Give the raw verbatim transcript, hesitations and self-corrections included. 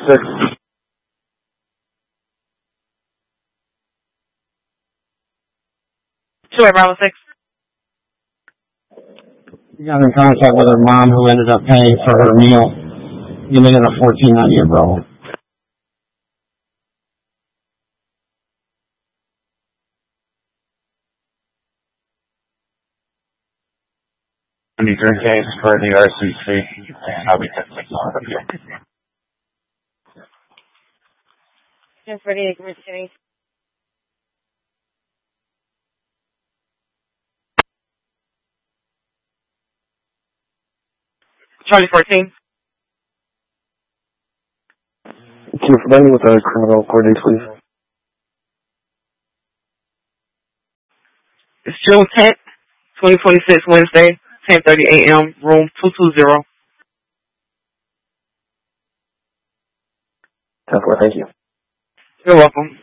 six. Two eight Bravo six. You got in contact with her mom who ended up paying for her meal. You live in a fourteen ninety a Bravo. twenty-three case for the R C C, and I'll be testing on it. ten forty-eight, Commissioner. Charlie fourteen. Can you provide me with a criminal court date, please? It's June tenth, twenty twenty-six, Wednesday, ten thirty a.m., room two two zero. ten four, thank you. You're welcome.